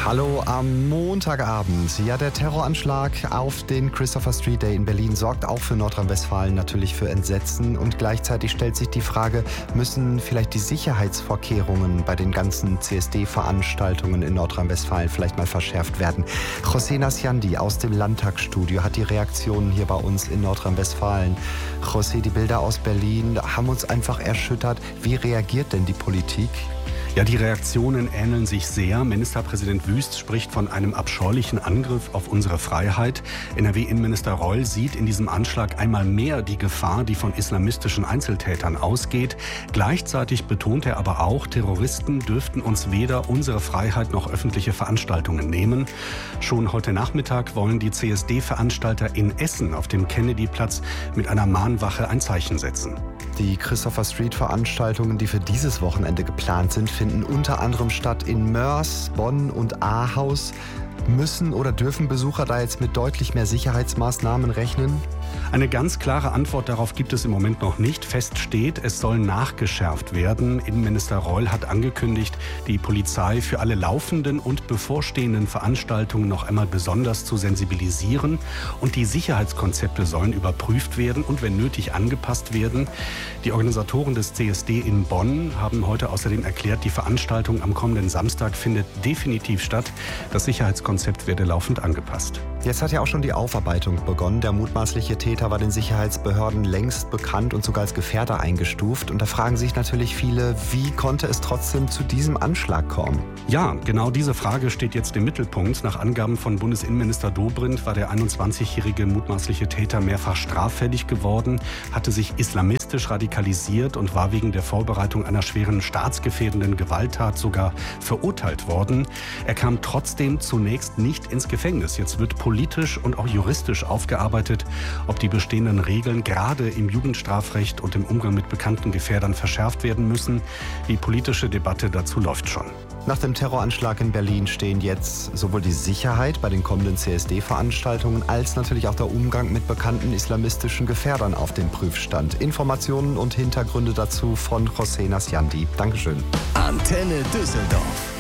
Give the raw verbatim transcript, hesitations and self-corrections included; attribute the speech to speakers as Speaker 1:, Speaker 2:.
Speaker 1: Hallo am Montagabend. Ja, der Terroranschlag auf den Christopher Street Day in Berlin sorgt auch für Nordrhein-Westfalen natürlich für Entsetzen. Und gleichzeitig stellt sich die Frage, müssen vielleicht die Sicherheitsvorkehrungen bei den ganzen C S D-Veranstaltungen in Nordrhein-Westfalen vielleicht mal verschärft werden? José Nasciandi aus dem Landtagsstudio hat die Reaktionen hier bei uns in Nordrhein-Westfalen. José, die Bilder aus Berlin haben uns einfach erschüttert. Wie reagiert denn die Politik?
Speaker 2: Ja, die Reaktionen ähneln sich sehr. Ministerpräsident Wüst spricht von einem abscheulichen Angriff auf unsere Freiheit. N R W-Innenminister Reul sieht in diesem Anschlag einmal mehr die Gefahr, die von islamistischen Einzeltätern ausgeht. Gleichzeitig betont er aber auch, Terroristen dürften uns weder unsere Freiheit noch öffentliche Veranstaltungen nehmen. Schon heute Nachmittag wollen die C S D-Veranstalter in Essen auf dem Kennedyplatz mit einer Mahnwache ein Zeichen setzen.
Speaker 1: Die Christopher Street-Veranstaltungen, die für dieses Wochenende geplant sind, finden unter anderem statt in Moers, Bonn und Ahaus. Müssen oder dürfen Besucher da jetzt mit deutlich mehr Sicherheitsmaßnahmen rechnen?
Speaker 2: Eine ganz klare Antwort darauf gibt es im Moment noch nicht. Fest steht, es soll nachgeschärft werden. Innenminister Reul hat angekündigt, die Polizei für alle laufenden und bevorstehenden Veranstaltungen noch einmal besonders zu sensibilisieren. Und die Sicherheitskonzepte sollen überprüft werden und wenn nötig angepasst werden. Die Organisatoren des C S D in Bonn haben heute außerdem erklärt, die Veranstaltung am kommenden Samstag findet definitiv statt. Das Sicherheitskonzept werde laufend angepasst.
Speaker 1: Jetzt hat ja auch schon die Aufarbeitung begonnen. Der mutmaßliche Täter war den Sicherheitsbehörden längst bekannt und sogar als Gefährder eingestuft. Und da fragen sich natürlich viele, wie konnte es trotzdem zu diesem Anschlag kommen?
Speaker 2: Ja, genau diese Frage steht jetzt im Mittelpunkt. Nach Angaben von Bundesinnenminister Dobrindt war der einundzwanzigjährige mutmaßliche Täter mehrfach straffällig geworden, hatte sich islamistisch radikalisiert und war wegen der Vorbereitung einer schweren staatsgefährdenden Gewalttat sogar verurteilt worden. Er kam trotzdem zunächst nicht ins Gefängnis. Jetzt wird politisch und auch juristisch aufgearbeitet, ob die bestehenden Regeln gerade im Jugendstrafrecht und im Umgang mit bekannten Gefährdern verschärft werden müssen. Die politische Debatte dazu läuft schon.
Speaker 1: Nach dem Terroranschlag in Berlin stehen jetzt sowohl die Sicherheit bei den kommenden C S D-Veranstaltungen als natürlich auch der Umgang mit bekannten islamistischen Gefährdern auf dem Prüfstand. Informationen und Hintergründe dazu von José Nasciandi. Dankeschön.
Speaker 3: Antenne Düsseldorf.